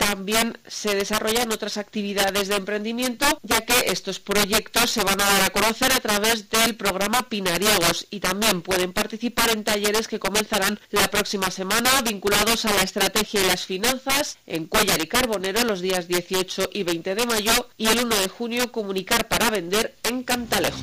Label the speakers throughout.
Speaker 1: también se desarrollan otras actividades de emprendimiento, ya que estos proyectos se van a dar a conocer a través del programa Pinariegos y también pueden participar en talleres que comenzarán la próxima semana vinculados a la estrategia y las finanzas en Cuéllar y Carbonero los días 18 y 20 de mayo y el 1 de junio Comunicar para Vender en Cantalejo.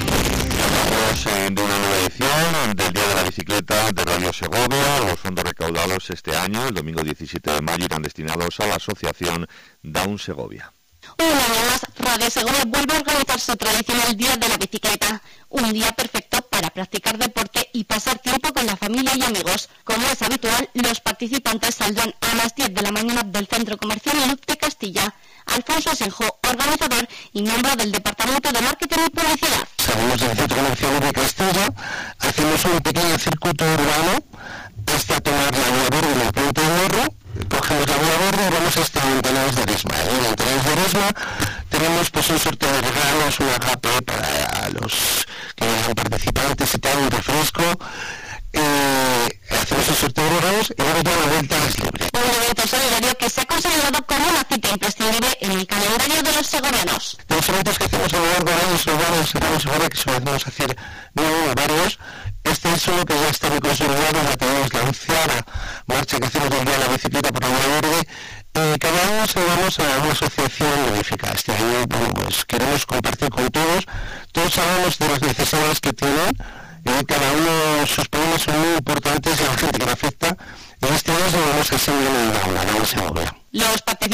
Speaker 2: De una nueva edición del Día de la Bicicleta de Radio Segovia. Los fondos recaudados este año, el domingo 17 de mayo, irán destinados a la asociación Down Segovia.
Speaker 3: Un año más, Radio Segovia vuelve a organizar su tradicional Día de la Bicicleta, un día perfecto para practicar deporte y pasar tiempo con la familia y amigos. Como es habitual, los participantes saldrán a las 10 de la mañana del Centro Comercial Luz de Castilla. Alfonso Asenjo, organizador y miembro del Departamento de Marketing y Publicidad.
Speaker 4: Salimos del Centro Comercial Luz de Castilla, hacemos un pequeño circuito urbano hasta tomar la vía verde en el puente de Morro, cogemos la vía verde y vamos hasta Ventanas de Aresma. En Ventanas de Aresma tenemos pues un sorteo de regalos, un agape para los que vayan participantes y tal, un refresco. Hacemos el sorteo de regalos y luego ya la vuelta es libre.
Speaker 3: Un evento solidario que se ha considerado como una cita imprescindible en el calendario de los segovianos.
Speaker 4: De los eventos que hacemos a lo largo del año Segovia, que solemos hacer varios, este es uno que ya está muy consolidado, ya tenemos la 11ª marcha que hacemos del Día de la Bicicleta por la Vía Verde. Cada año saludamos a una asociación benéfica. Este año pues queremos compartir con todos sabemos de las necesidades que tienen, cada uno sus problemas son muy importantes y a la gente que le afecta, y este año saludamos a Segovia en la Segovia.
Speaker 3: Los participantes